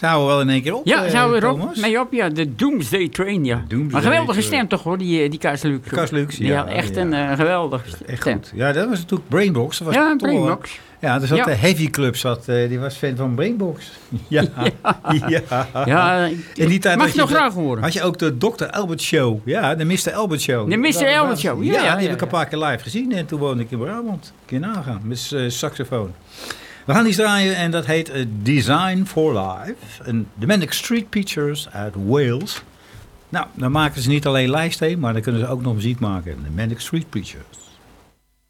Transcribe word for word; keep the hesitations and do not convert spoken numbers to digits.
Zouden we wel in één keer op, Ja, uh, zou weer op. Thomas? Nee, op, ja. De Doomsday Train, ja. Doomsday maar geweldige Train. stem toch, hoor, die, die Kaas Lux. Kaas Lux, ja. Ja, echt ja. een uh, geweldige Echt stem. goed. Ja, dat was natuurlijk Brainbox. Dat was Ja, toch, Brainbox. Ja, er zat Ja. de Heavy Club, zat, uh, die was fan van Brainbox. Ja, ja. ja. Ja, In die tijd mag had je nog de- graag horen. Had je ook de dokter Albert Show. Ja, de mister Albert Show. De mister Dat- Albert Show, ja, Ja, ja, die ja, heb ik een paar keer live gezien. En toen woonde ik in Brabant. Kun je nagaan, met uh, saxofoon. We gaan iets draaien en dat heet uh, Design for Life. En de Manic Street Preachers uit Wales. Nou, dan maken ze niet alleen lijstheen, maar dan kunnen ze ook nog muziek maken. De Manic Street Preachers.